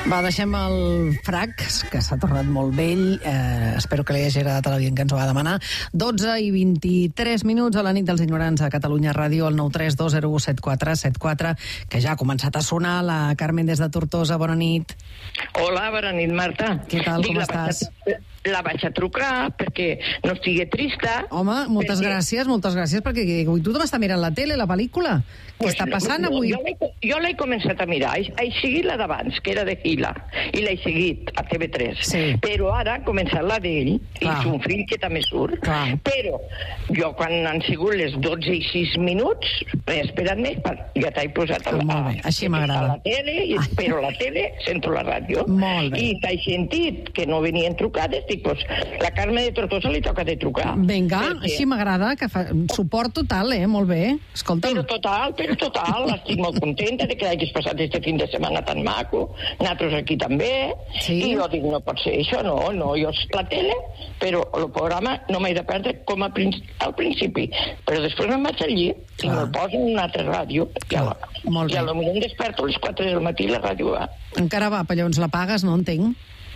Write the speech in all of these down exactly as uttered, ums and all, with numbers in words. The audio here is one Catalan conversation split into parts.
Va, deixem el frac, que s'ha tornat molt vell. Eh, espero que li hagi agradat a la gent que ens ho va demanar. dotze i vint-i-tres minuts a la nit dels ignorants a Catalunya Ràdio, al nou tres dos zero u set quatre set quatre, que ja ha començat a sonar. La Carmen des de Tortosa, bona nit. Hola, bona nit, Marta. Què tal, com Dic, estàs? La vaig, a, la vaig a trucar perquè no estigui trista. Home, moltes perquè... gràcies, moltes gràcies, perquè avui tothom està mirant la tele, la pel·lícula. Què Pues està no, passant no, avui? Jo l'he, jo l'he començat a mirar. He, he seguit la d'abans, que era de Gila, i l'he seguit a T V tres. Sí. Però ara ha començat la d'ell, i Clar. son fill, que també surt. Clar. Però jo, quan han sigut les dotze i sis minuts, he esperat més, ja t'he posat a la, Molt bé, així a m'agrada. la tele, i espero la tele, sento la ràdio. Molt bé. I t'he sentit que no venien trucades, dic, pues, la Carme de Tortosa li toca de trucar. Vinga, Perquè... així m'agrada, que fa... suport total, eh? Molt bé. Escolta'm. Però total, però total, estic molt contenta de que hagis passat este fin de setmana tan maco, nosaltres aquí també, Sí. i jo dic, no pot ser això, no, no, jo la tele, però el programa no m'he de perdre com a prin al principi, però després me'n vaig al llit i Clar. me'l poso en una altra ràdio, i a, la, Molt i a bé. lo millor em desperto a les quatre del matí i la ràdio va. Encara va, però llavors la pagues, no entenc.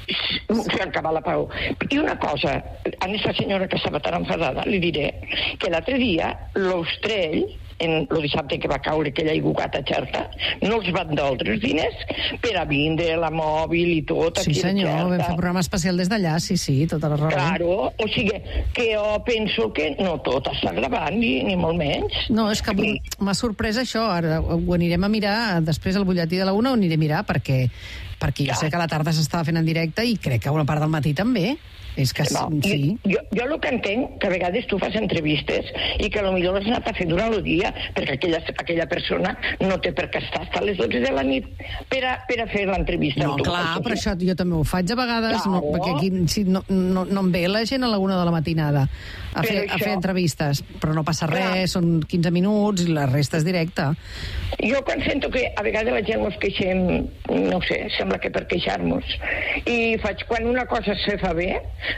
Se acaba la pau. I una cosa, a aquesta senyora que estava tan enfadada, li diré que l'altre dia l'Ostrell, en el dissabte que va caure aquella aigugata xerta, no els van doldre els diners per a vindre la mòbil i tot. Sí, aquí a senyor, Xerta. vam fer programa especial des d'allà, sí, sí, tota la raó. Claro, o sigui, que jo penso que no tot està gravant, ni, ni molt menys. No, és que avui m'ha sorprès això, ara ho anirem a mirar, després el butlletí de la una ho aniré a mirar, perquè, perquè jo Ja. sé que a la tarda s'estava fent en directe i crec que una part del matí també. És que No, sí. jo, jo el que entenc, que a vegades tu fas entrevistes i que potser l'has anat a fer durant el dia, perquè aquella, aquella persona no té per què estar fins a les dotze de la nit per a, per a fer l'entrevista. No, amb tu. clar, però això jo també ho faig a vegades, no, Claro. perquè aquí sí, no, no, no em ve la gent a la una de la matinada a Però fer, a això- fer entrevistes, però no passa Clar. res, són quinze minuts i la resta és directa. Jo quan sento que a vegades la gent ens queixem, no sé, sembla que per queixar-nos, i faig, quan una cosa se fa bé,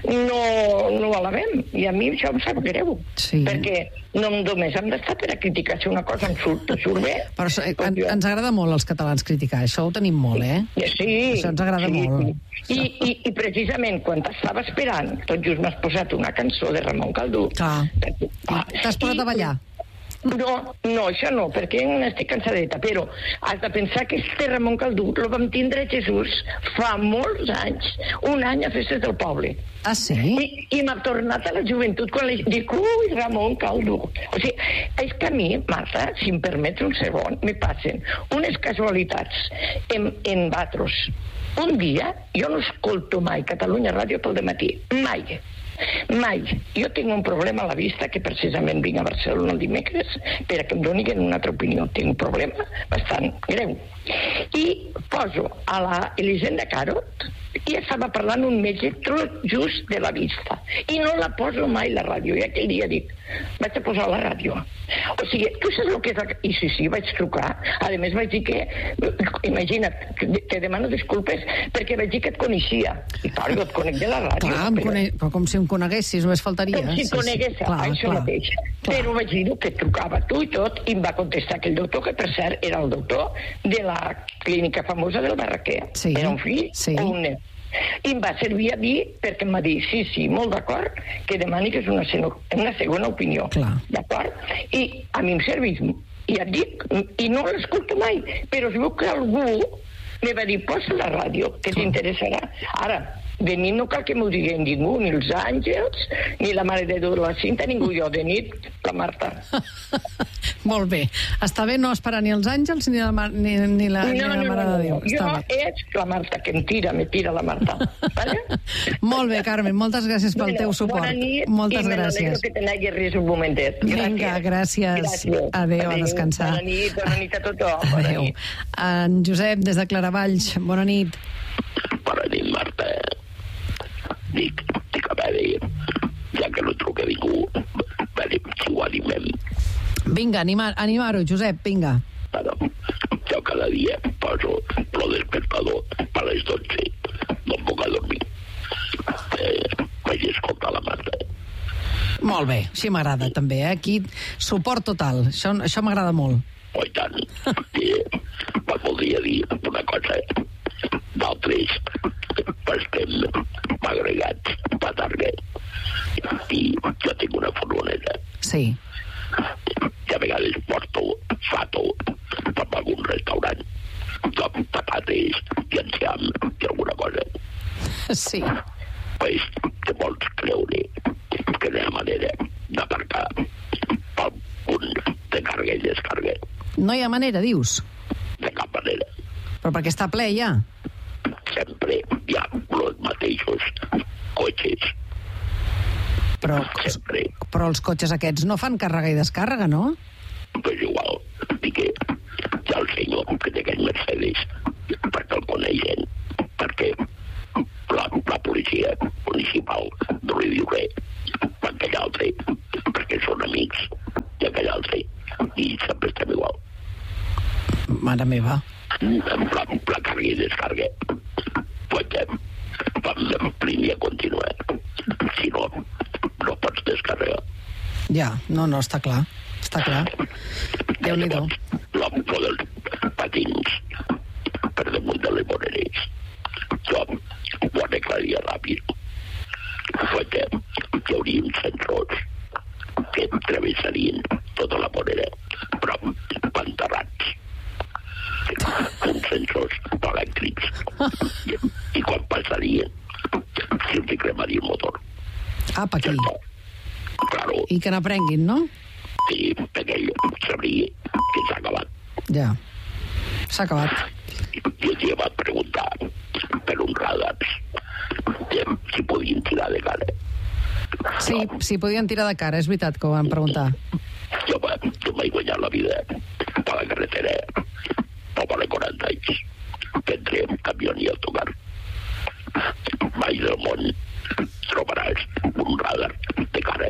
no, no ho alabem, i a mi això em sap greu, Sí. perquè no només hem d'estar per a criticar si una cosa ens surt, ens surt bé. Però això, eh, Doncs en, jo- ens agrada molt als catalans criticar, això ho tenim molt, eh? Sí, Això ens agrada sí, molt. sí. I, i, I precisament quan t'estava esperant, tot just m'has posat una cançó de Ramon Caldú. Clar. Ah, T'has posat i- a ballar? No, no, això no, perquè n'estic cansadeta, però has de pensar que este Ramon Caldú el vam tindre a Jesús fa molts anys, un any a Festes del Poble. Ah, sí? I, i m'ha tornat a la joventut quan li dic, ui, Ramon Caldú. O sigui, és que a mi, Marta, si em permets un segon, me passen unes casualitats en, en vatros. Un dia, jo no escolto mai Catalunya Ràdio pel dematí, mai. Mai. Jo tinc un problema a la vista que precisament vinc a Barcelona el dimecres per a que em donin una altra opinió. Tinc un problema bastant greu. I poso a la Elisenda Carot i estava parlant un metge just de la vista. I no la poso mai la ràdio. I aquell dia dic, vaig a posar la ràdio. O sigui, tu saps el que és... La... I sí, sí, vaig trucar. A més vaig dir que... Imagina't, te demano disculpes perquè vaig dir que et coneixia. I clar, jo et conec de la ràdio. Clar, em però... cone... però com si em coneguessis, només faltaria. Com si conegués Clar, això clar, mateix. clar. Però vaig dir que trucava tu i tot, i em va contestar aquell doctor, que per cert era el doctor de la clínica famosa del Barraquer. Sí, Era un fill sí. o un net. I em va servir a dir, perquè em va dir, sí, sí, molt d'acord, que demani que és una, seno, una segona opinió. Clar. D'acord? I a mi em serveix, i et dic, i no l'escolto mai, però es veu que algú me va dir, posa la ràdio, que t'interessarà. Ara, de nit no cal que m'ho diguin ningú, ni els àngels, ni la Mare de Déu de la Cinta, ningú. Jo de nit, la Marta. Molt bé. Està bé no esperar ni els àngels ni la, Mar... ni, ni la, ni No, la no, Mare no, de Déu. no. Està Jo bé. és la Marta que em tira, me tira la Marta. Vale? Molt bé, Carmen, moltes gràcies pel Bueno, teu suport. Bona nit, Moltes i me n'alegro gràcies. que te n'hagis ris un momentet. Vinga, gràcies. Gràcies. Adéu, a descansar. Bona nit, bona nit a tothom. Bona Adéu. nit. En Josep, des de Claravalls, bona nit. Bona nit, Marta. Dic, dic a veure, ja que no truca ningú, venim, si ho animem. Vinga, animar, animar-ho, Josep, vinga. Però jo cada dia poso el despertador a les dotze, no em puc adormir. Eh, vaig escoltar la Marta. Molt bé, així m'agrada també, eh? Aquí suport total, això, això m'agrada molt. Oh, i tant. I, em voldria dir una cosa d'altra tres estem agregats per target. I jo tinc una furgoneta. Sí. I a vegades porto fato per algun restaurant, amb patates i enciam i alguna cosa. Sí. Pues te vols creure que no hi ha manera d'aparcar pel punt de carga i descarga. No hi ha manera, dius? De cap manera. Però perquè està ple, ja? Sempre hi ha els mateixos cotxes. Però, Sempre. però els cotxes aquests no fan càrrega i descàrrega, no? Pues igual, dic que hi ha el senyor que té aquell Mercedes, perquè el coneixen, perquè la, la policia municipal no li diu res, aquell altre, perquè són amics, i aquell altre, i sempre estem igual. Mare meva. Amb la, la càrrega i descarga, pues vam primer a continuar. Si no, no pots descarregar. Ja, no, no, està clar. Està clar. Déu-n'hi-do. L'ample dels patins per damunt de les monedes. Jo ho arreglaria ràpid. Perquè hi hauria uns sensors que travessarien tota la moneda, però enterrats. Uns sensors elèctrics. I, i quan passarien, si els cremaria el motor. Apa, aquí. Claro. I que n'aprenguin, no? Sí, perquè ell sabria que s'ha acabat. Ja. S'ha acabat. I un dia va preguntar per un radars si podien tirar de cara. Sí, sí, podien tirar de cara, és veritat que ho van preguntar. Jo, jo m'he guanyat la vida per la carretera no vale quaranta anys, que entre un camió i autocar. Mai del món trobaràs un radar de cara.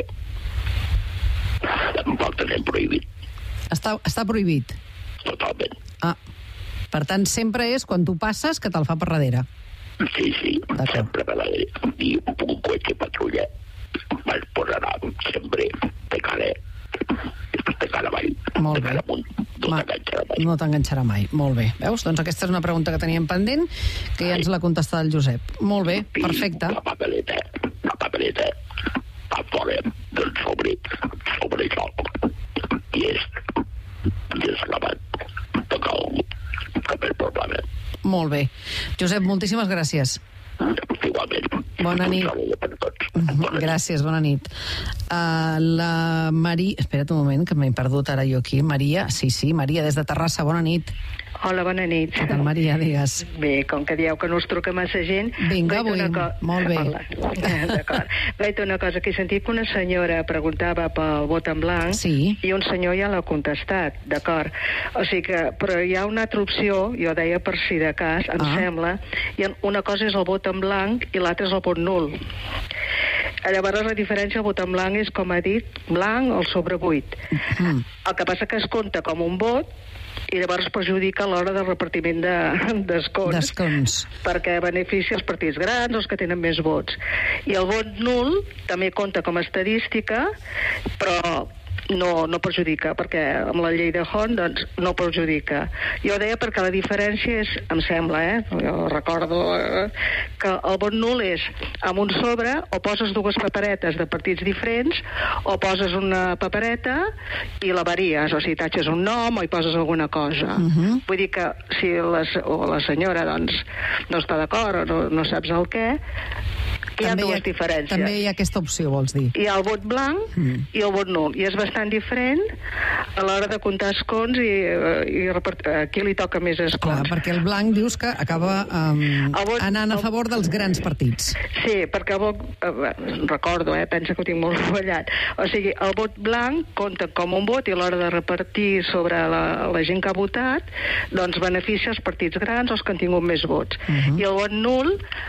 El tenim prohibit. Està, està prohibit. Totalment. Ah, per tant, sempre és quan tu passes que te'l fa per darrere. Sí, sí, sempre per darrere. I un cotxe patrulla es posarà sempre de cara, de cara avall, Molt de bé. cara amunt. No Ma- t'enganxarà mai. No t'enganxarà mai. Molt bé. Veus? Doncs aquesta és una pregunta que teníem pendent, que ja ens l'ha contestat el Josep. Molt bé, perfecte. La papeleta, la papeleta a fora del sobre, sobre sol. I és, i és acabat. Toca el, cap el problema. Molt bé. Josep, moltíssimes gràcies. Igualment. Bona nit. Un saludo per tots. Bona nit. Gràcies, bona nit. Uh, la Maria... Espera't un moment, que m'he perdut ara jo aquí. Maria, sí, sí, Maria, des de Terrassa, bona nit. Hola, bona nit. Què tal, Maria, digues. Bé, com que dieu que no us truca massa gent... Vinga, vaig dir una avui, molt bé. Hola. D'acord. Vaig dir una cosa, que he sentit que una senyora preguntava pel vot en blanc Sí. i un senyor ja l'ha contestat, d'acord. O sigui que, però hi ha una altra opció, jo deia per si de cas, em Ah. sembla, i una cosa és el vot en blanc i l'altra és el vot nul. Llavors la diferència, el vot en blanc és, com ha dit, blanc o sobre vuit. Mm. El que passa que es compta com un vot i llavors perjudica a l'hora del repartiment de- d'escons. D'escons. Perquè beneficia els partits grans, els que tenen més vots. I el vot nul també compta com a estadística, però no, no perjudica, perquè amb la llei de Hont doncs, no perjudica. Jo deia perquè la diferència és, em sembla, eh, jo recordo eh, que el vot nul és amb un sobre o poses dues paperetes de partits diferents o poses una papereta i la varies, o sigui, tatxes un nom o hi poses alguna cosa. Uh -huh. Vull dir que si la, o la senyora doncs, no està d'acord o no, no saps el què, hi ha També dues diferències. També hi ha aquesta opció, vols dir? Hi ha el vot blanc Mm. i el vot nul, i és bastant diferent a l'hora de comptar escons i, i repart... a qui li toca més Clar, escons. perquè el blanc dius que acaba um, El vot- anant a el- favor dels grans partits. Sí, perquè el vot... Eh, recordo, eh, pensa que ho tinc molt fallat. O sigui, el vot blanc compta com un vot i a l'hora de repartir sobre la, la gent que ha votat, doncs beneficia els partits grans o els que han tingut més vots. Uh-huh. I el vot nul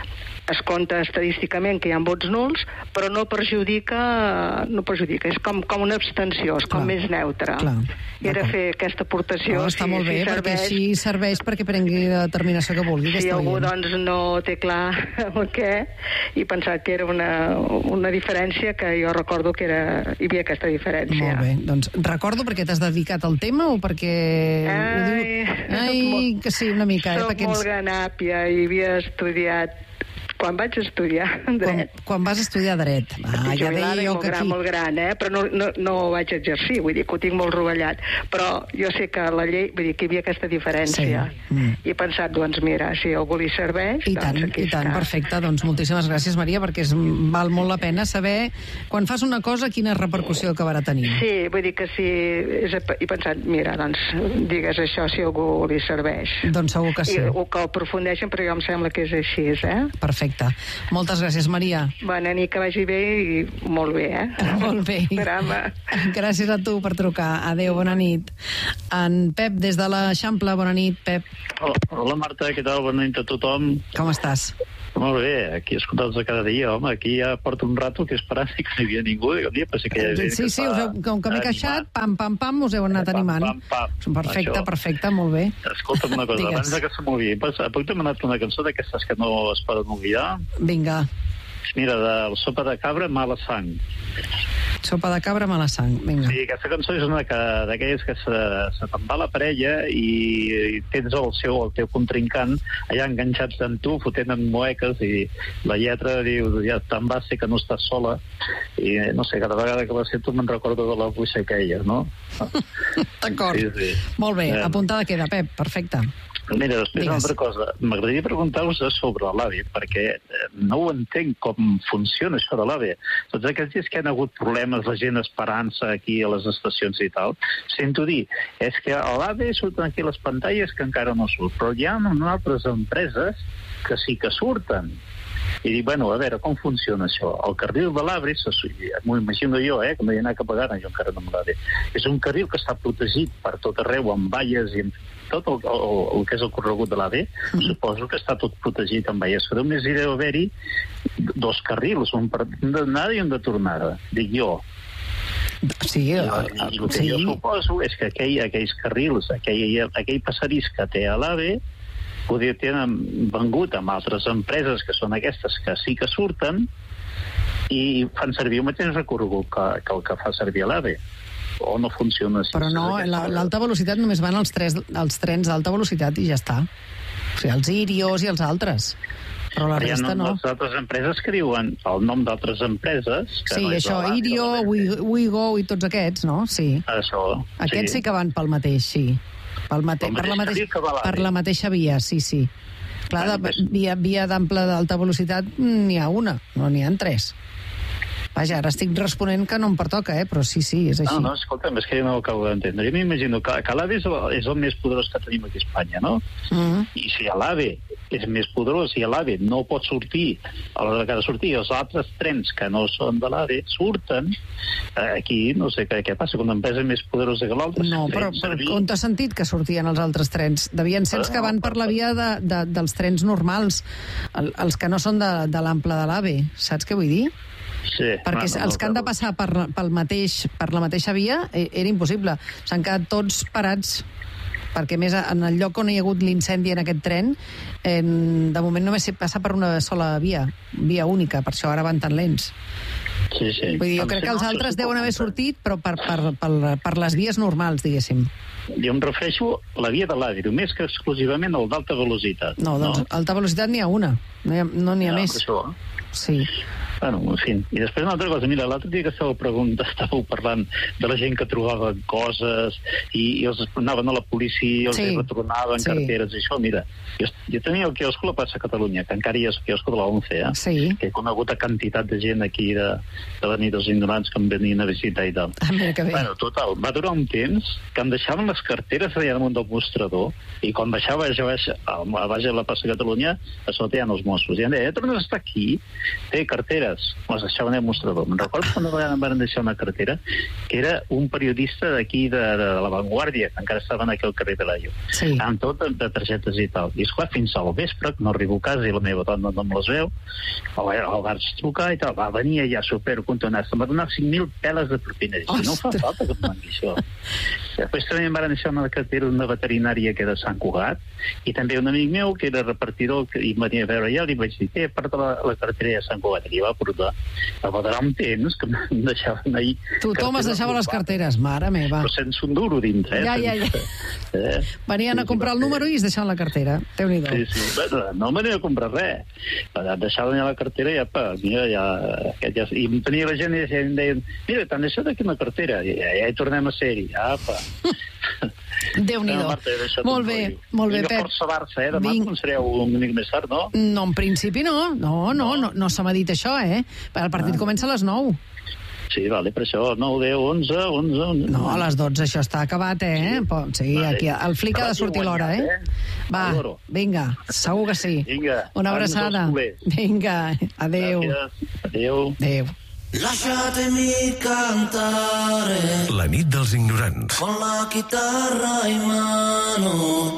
es compta estadísticament que hi ha vots nuls, però no perjudica, no perjudica, és com, com una abstenció, és com clar, més neutre. Clar, era fer aquesta aportació. No, està si, molt bé, si perquè serveix, així serveix perquè prengui la determinació que vulgui. Si algú doncs, no té clar el què i pensat que era una, una diferència, que jo recordo que era, hi havia aquesta diferència. Molt bé, doncs recordo perquè t'has dedicat al tema o perquè... Ai, ho diu... Ai molt, que sí, una mica. Soc eh, perquè molt ens... ganàpia i havia estudiat quan vaig estudiar dret. Quan, quan vas estudiar dret. Ah, ja deia jo molt que gran, aquí... molt gran, eh? Però no, no, no ho vaig exercir, vull dir que ho tinc molt rovellat. Però jo sé que la llei, vull dir que hi havia aquesta diferència. Sí. Mm. I he pensat, doncs mira, si a algú li serveix, I doncs tant, aquí i tant, està. Perfecte. Doncs moltíssimes gràcies, Maria, perquè és, val molt la pena saber, quan fas una cosa, quina repercussió acabarà tenint. Sí, vull dir que si... És, he pensat, mira, doncs, digues això si a algú li serveix. Doncs segur que sí. I o que ho aprofundeixen, però jo em sembla que és així, eh? Perfecte. Moltes gràcies, Maria. Bona nit, que vagi bé i molt bé, eh? Molt bé. Drama. Gràcies a tu per trucar. Adéu, bona nit. En Pep, des de l'Eixample, bona nit, Pep. Hola, Marta, què tal? Bona nit a tothom. Com estàs? Molt bé, aquí escoltant-vos cada dia, home, aquí ja porto un rato que esperant i que no hi havia ningú, dic, dia, però sí que hi ha gent sí, que sí, us heu, com que m'he queixat, pam, pam, pam, us heu anat pam, animant. Pam, pam, pam. Perfecte, Això. perfecte, molt bé. Escolta'm una cosa, abans de que se m'oblidi, puc demanar-te una cançó d'aquestes que no es poden oblidar? Vinga. Mira, de Sopa de cabra, mala sang. Sopa de cabra, mala sang, vinga. Sí, aquesta cançó és una d'aquelles que se, se te'n va la parella i, i tens el seu, el teu contrincant allà enganxats amb tu, fotent en moeques, i la lletra diu, ja te'n vas, sé que no estàs sola, i no sé, cada vegada que la sento me'n recordo de la buixa aquella, no? D'acord. Sí, sí. Molt bé, Eh, apuntada queda, Pep, perfecte. Mira, després Digues. una altra cosa. M'agradaria preguntar-vos sobre l'AVE, perquè no ho entenc com funciona això de l'AVE. Tots aquests dies que han hagut problemes, la gent esperant-se aquí a les estacions i tal, sento dir, és que a l'AVE surten aquí les pantalles que encara no surt, però hi ha altres empreses que sí que surten. I dic, bueno, a veure, com funciona això? El carril de l'AVE, m'ho imagino jo, eh, que no hi ha anat cap a Gana, jo encara no m'agrada. És un carril que està protegit per tot arreu, amb valles i amb tot el, el, el que és el corregut de l'AVE, mm. suposo que està tot protegit amb valles. Però només hi deu haver-hi dos carrils, un per d'anada i un de tornada, dic jo. Sí, I, i el que sí. jo suposo és que aquell, aquells carrils, aquell, aquell passadís que té a l'AVE, poder tenen vengut amb altres empreses que són aquestes que sí que surten i fan servir el mateix recorregut que, que el que fa servir l'AVE. O no funciona així. Però no, l'alta velocitat només van els, tres, els trens d'alta velocitat i ja està. O sigui, els Irios i els altres. Però la Hi ha resta no. les altres empreses que diuen el nom d'altres empreses. Que Sí, no és això, l'AVE, Irio, l'AVE. WeGo i tots aquests, no? Sí. Això, Aquests sí. sí que van pel mateix, sí. Pel mate... El per, la mateix mateix... camí que va l'AVE. per la mateixa via, sí, sí. Clar, de, Bueno, pues- via, via d'ample d'alta velocitat n'hi ha una, no n'hi ha tres. Vaja, ara estic responent que no em pertoca, eh? Però sí, sí, és així. No, no, escolta'm, és que jo no ho acabo d'entendre. Jo m'imagino que, que l'AVE és, el- és el més poderós que tenim aquí a Espanya, no? Mm -hmm. I si l'AVE és més poderós, si l'AVE no pot sortir a l'hora que ha de sortir, els altres trens que no són de l'AVE surten, eh, aquí no sé què, què passa, que una empresa més poderosa que l'altra... No, però, però on t'has sentit que sortien els altres trens? Devien ser els que van per la via de, de, dels trens normals, el, els que no són de, de l'ample de l'AVE. Saps què vull dir? Sí, Perquè no, no, els que han de passar per, pel mateix, per la mateixa via eh, era impossible. S'han quedat tots parats perquè més en el lloc on hi ha hagut l'incendi en aquest tren, en, de moment només s'hi passa per una sola via, via única, per això ara van tan lents. Sí, sí. Vull dir, jo Em crec que sembla els que altres això deuen haver s'ho sortit, però per, per, per, per les vies normals, diguéssim. Jo em refereixo a la via de l'AVE, només que exclusivament el d'alta velocitat. No, doncs no? alta velocitat n'hi ha una, no n'hi ha, no n'hi ha Ja, més. Això. Sí. Bueno, en fi. I després una altra cosa, mira, l'altre dia que estàveu, pregunta, estàveu parlant de la gent que trobava coses i, i els anaven a la policia i els Sí. retornaven Sí. carteres i això, mira, jo, jo tenia el quiosco a la plaça Catalunya, que encara hi és el quiosco de la ONCE, eh? Sí. Que he conegut a quantitat de gent aquí de, de la nit dels ignorants que em venien a visitar i tal. Ah, mira que bé. Bueno, total, va durar un temps que em deixaven les carteres allà damunt del mostrador i quan baixava a baix, a baix a la plaça Catalunya a sota hi ha els Mossos i em deia, tornes a estar aquí? Té cartera carteres, les deixaven al mostrador. Me'n recordo que una vegada em van deixar una cartera que era un periodista d'aquí de, de, de La Vanguardia, que encara estaven aquí al carrer de l'Aio, sí. amb tot de, de targetes i tal. I esclar, fins al vespre, que no arribo a casa i la meva dona no me les veu, el, el vaig trucar i tal, va venir ja super contonat, em va donar cinc mil peles de propina. I no fa falta que em mangui això. Després també em van deixar una cartera d'una veterinària que era de Sant Cugat, i també un amic meu que era repartidor i em venia a veure allà, li vaig dir, eh, porta la, la cartera de Sant Cugat, i va portar. Va durar un temps que em deixaven ahí. Tothom es deixava les carteres, mare meva. Però sense un duro dintre, eh? Ja, ja, ja. Eh? Venien a comprar el número i es deixaven la cartera. Déu-n'hi-do. Sí, sí. Bueno, no venien a comprar res. Et deixaven la cartera i apa, mira, ja, ja... I em tenia la gent i em deien, mira, t'han deixat aquí una cartera. I ja, ja hi tornem a ser-hi. Apa. Déu-n'hi-do. No, Marta, molt bé, molt bé, Vinga, Pep. força Barça, eh? Demà Vinc... començareu una mica més tard, no? No, en principi no. No, no, no, no se m'ha dit això, eh? El partit ah. comença a les nou. Sí, vale, per això, nou, deu, onze, onze... onze. No, a les dotze això està acabat, eh? Sí, sí vale. Aquí el flic ha de sortir l'hora, eh? Va, vinga, segur que sí. Vinga. Una abraçada. Vinga, adeu. Adeu. Adeu. Lasciatemi cantare La nit dels ignorants. Con la chitarra in mano.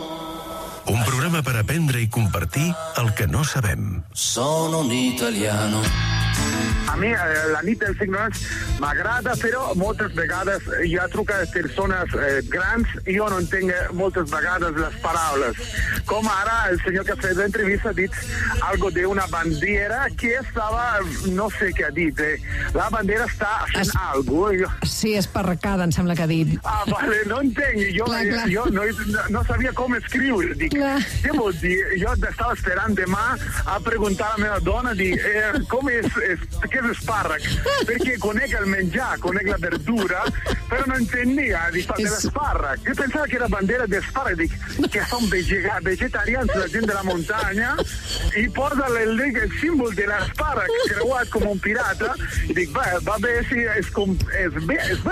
Un programa per aprendre i compartir el que no sabem. Sono un italiano. A mi eh, la nit dels ignorants m'agrada, però moltes vegades hi ha trucades persones eh, grans i jo no entenc moltes vegades les paraules. Com ara el senyor que ha fet l'entrevista ha dit algo de una bandera que estava, no sé què ha dit, eh. La bandera està fent es... algo. Jo... Sí, esparracada, em sembla que ha dit. Ah, vale, no entenc. Jo, clar, clar. jo no, no sabia com escriure. Dic, què vol dir? Jo estava esperant demà a preguntar a la meva dona, dic, eh, com és, és què és espàrrec? Perquè conec el menjar, conec la verdura, però no entenia di, de l'espàrrec. Jo pensava que era bandera d'espàrrec, dic, que són vegetarians, la gent de la muntanya, i porta el, el símbol de l'espàrrec creuat com un pirata, i dic, va, va bé, sí, és, com, és bé, és bé.